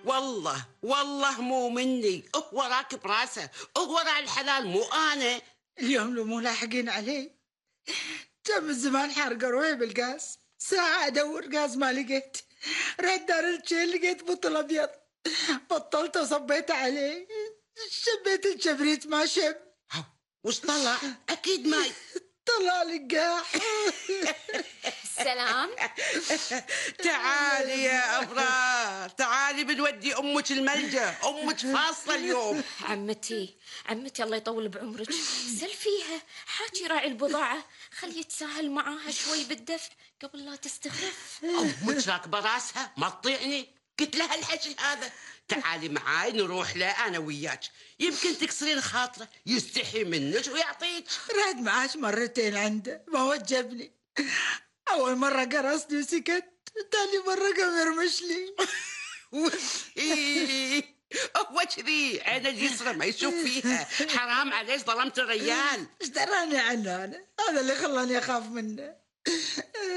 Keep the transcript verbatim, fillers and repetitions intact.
والله والله مو مني، هو راكب راسه، هو راعي الحلال مو أنا. اليوم لو مو لاحقين عليه كان من زمان حارقة روحي بالغاز. ساعة أدور غاز ما لقيت، رحت دار الشيل لقيت بطل أبيض، بطلت وصبيت عليه، شبيت الشبريت ما شب. هو، وش طلع؟ أكيد ماي. طلع لقاح. سلام. تعالي يا أبرار، تعالي بنودي أمك الملجأ، أمك فاصلة اليوم. عمتي عمتي الله يطول بعمرك، سل فيها، حاكي راعي البضاعة، خلي يتساهل معاها شوي بالدفع قبل لا تستخف. أمك راكبة راسها ما تطيعني، قلت لها الحكي هذا. تعالي معاي نروح له أنا وياك، يمكن تكسرين خاطره يستحي منك ويعطيك. رحت معاش مرتين عنده ما وجبني، أول مرة قرصني وسكت، تاني مرة قام يرمش لي. إيه، هو كذي عين اليسرى ما يشوف فيها، حرام عليك ظلمت الريال. ايش دراني عنه أنا؟ هذا اللي خلاني أخاف منه.